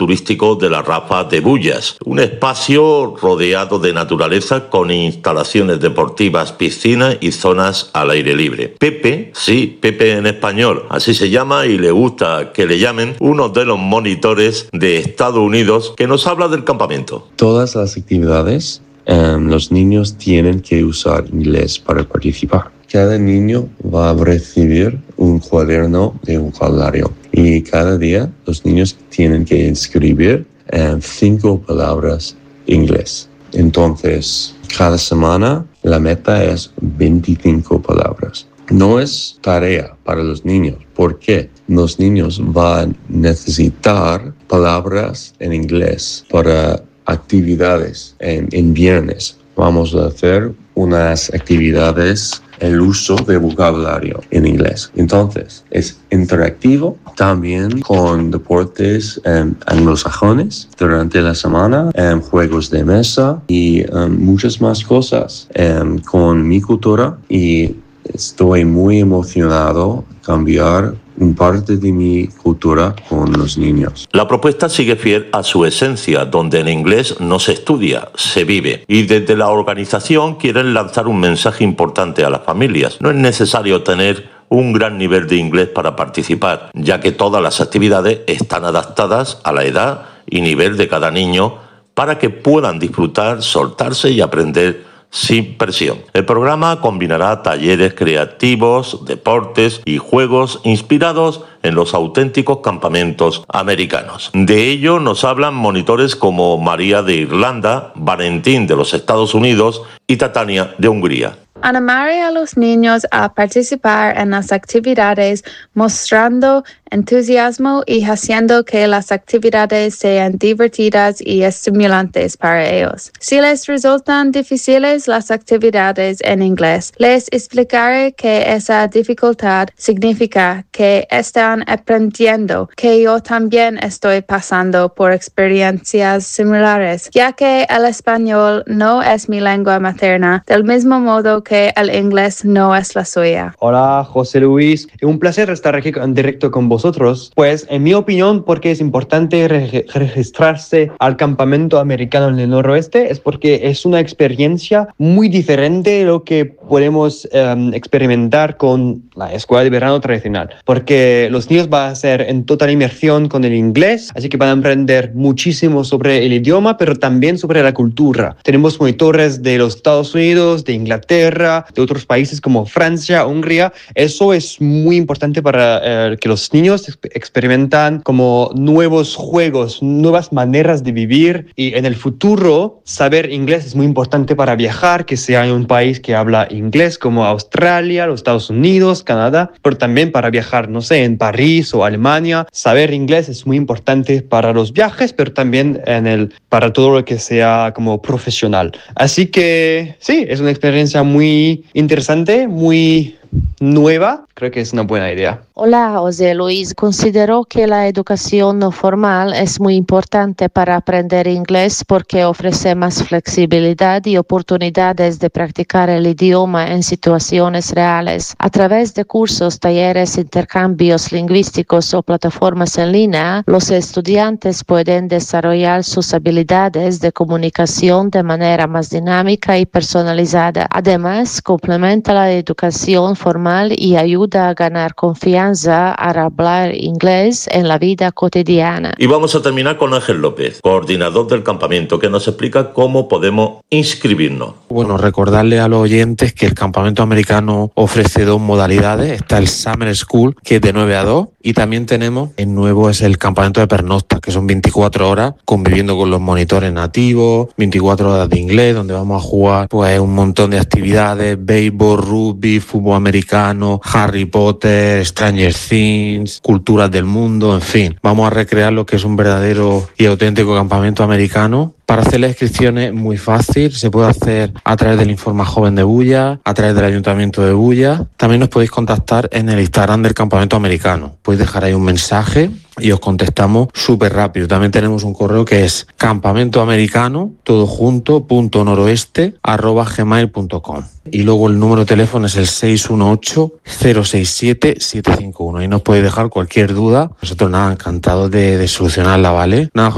turístico de la Rafa de Bullas, un espacio rodeado de naturaleza con instalaciones deportivas, piscinas y zonas al aire libre. Pepe, sí, Pepe en español, así se llama y le gusta que le llamen, uno de los monitores de Estados Unidos que nos habla del campamento. Todas las actividades, los niños tienen que usar inglés para participar. Cada niño va a recibir un cuaderno de vocabulario y cada día los niños tienen que escribir 5 palabras en inglés. Entonces, cada semana la meta es 25 palabras. No es tarea para los niños, porque los niños van a necesitar palabras en inglés para actividades en viernes. Vamos a hacer unas actividades, el uso de vocabulario en inglés. Entonces, es interactivo también con deportes anglosajones durante la semana, juegos de mesa y muchas más cosas con mi cultura, y estoy muy emocionado cambiar un parte de mi cultura con los niños. La propuesta sigue fiel a su esencia, donde en inglés no se estudia, se vive. Y desde la organización quieren lanzar un mensaje importante a las familias. No es necesario tener un gran nivel de inglés para participar, ya que todas las actividades están adaptadas a la edad y nivel de cada niño para que puedan disfrutar, soltarse y aprender sin presión. El programa combinará talleres creativos, deportes y juegos inspirados en los auténticos campamentos americanos. De ello nos hablan monitores como María de Irlanda, Valentín de los Estados Unidos y Tatania de Hungría. Animar a los niños a participar en las actividades, mostrando entusiasmo y haciendo que las actividades sean divertidas y estimulantes para ellos. Si les resultan difíciles las actividades en inglés, les explicaré que esa dificultad significa que están aprendiendo, que yo también estoy pasando por experiencias similares, ya que el español no es mi lengua materna, del mismo modo que el inglés no es la suya. Hola, José Luis. Es un placer estar aquí en directo con vosotros. Pues, en mi opinión, porque es importante registrarse al campamento americano en el noroeste, es porque es una experiencia muy diferente de lo que podemos experimentar con la escuela de verano tradicional. Porque los niños van a ser en total inmersión con el inglés, así que van a aprender muchísimo sobre el idioma, pero también sobre la cultura. Tenemos monitores de los Estados Unidos, de Inglaterra, de otros países como Francia, Hungría. Eso es muy importante para que los niños experimentan como nuevos juegos, nuevas maneras de vivir, y en el futuro saber inglés es muy importante para viajar, que sea en un país que habla inglés como Australia, los Estados Unidos, Canadá, pero también para viajar, no sé, en París o Alemania. Saber inglés es muy importante para los viajes, pero también para todo lo que sea como profesional. Así que sí, es una experiencia muy interesante, muy nueva. Creo que es una buena idea. Hola, José Luis. Considero que la educación no formal es muy importante para aprender inglés porque ofrece más flexibilidad y oportunidades de practicar el idioma en situaciones reales. A través de cursos, talleres, intercambios lingüísticos o plataformas en línea, los estudiantes pueden desarrollar sus habilidades de comunicación de manera más dinámica y personalizada. Además, complementa la educación formal y ayuda a ganar confianza al hablar inglés en la vida cotidiana. Y vamos a terminar con Ángel López, coordinador del campamento, que nos explica cómo podemos inscribirnos. Bueno, recordarle a los oyentes que el campamento americano ofrece 2 modalidades. Está el Summer School, que es de 9 a 2, y también tenemos, el nuevo es el campamento de pernocta, que son 24 horas conviviendo con los monitores nativos, 24 horas de inglés, donde vamos a jugar pues un montón de actividades: béisbol, rugby, fútbol americano, Harry Potter, Stranger Things, culturas del mundo, en fin. Vamos a recrear lo que es un verdadero y auténtico campamento americano. Para hacer las inscripciones muy fácil, se puede hacer a través del Informa Joven de Bulla, a través del Ayuntamiento de Bulla. También nos podéis contactar en el Instagram del Campamento Americano. Podéis dejar ahí un mensaje y os contestamos súper rápido. También tenemos un correo que es campamentoamericano, todo junto, .noroeste@gmail.com. Y luego el número de teléfono es el 618-067-751. Ahí nos podéis dejar cualquier duda. Nosotros nada, encantados de solucionarla, ¿vale? Nada,